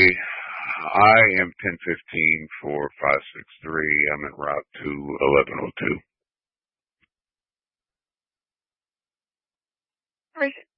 I am 1015-4563. I'm en route to 1102. All right.